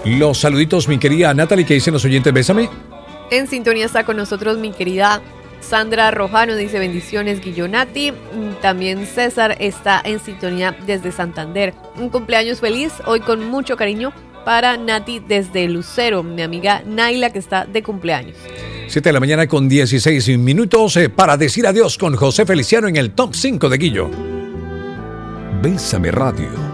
Los saluditos, mi querida Natalie, que dicen los oyentes, bésame. En sintonía está con nosotros mi querida Sandra Rojano, dice bendiciones Guillonati. También César está en sintonía desde Santander. Un cumpleaños feliz, hoy con mucho cariño para Nati desde Lucero, mi amiga Naila que está de cumpleaños. 7 de la mañana con 16 minutos para decir adiós con José Feliciano en el Top 5 de Guillo. Bésame Radio.